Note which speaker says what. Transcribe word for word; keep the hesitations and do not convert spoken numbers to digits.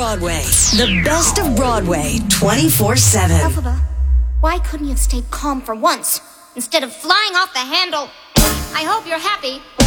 Speaker 1: Broadway. The best of Broadway, twenty-four seven.
Speaker 2: Elphaba, why couldn't you have stayed calm for once instead of flying off the handle? I hope you're happy.